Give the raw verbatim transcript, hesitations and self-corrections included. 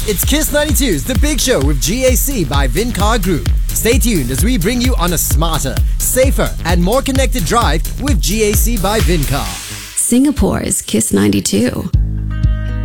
It's Kiss ninety-two's The Big Show with G A C by Vincar Group. Stay tuned as we bring you on a smarter, safer, and more connected drive with G A C by Vincar. Singapore's Kiss ninety-two.